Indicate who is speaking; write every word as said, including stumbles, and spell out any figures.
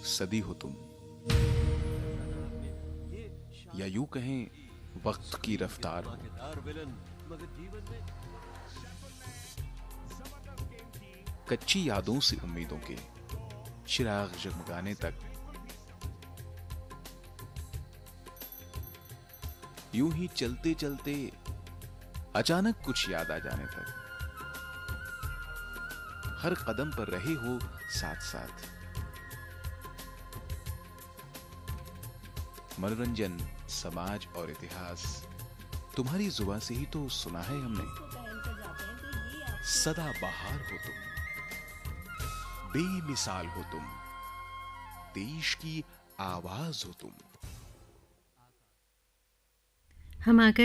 Speaker 1: सदी हो तुम, या यूं कहें वक्त की रफ्तार हो। कच्ची यादों से उम्मीदों के चिराग जगमगाने तक, यूं ही चलते चलते अचानक कुछ याद आ जाने तक, हर कदम पर रहे हो साथ साथ। मनोरंजन, समाज और इतिहास तुम्हारी जुबान से ही तो सुना है हमने। सदा बहार हो तुम, बेमिसाल हो तुम, देश की आवाज हो तुम।
Speaker 2: हम आकर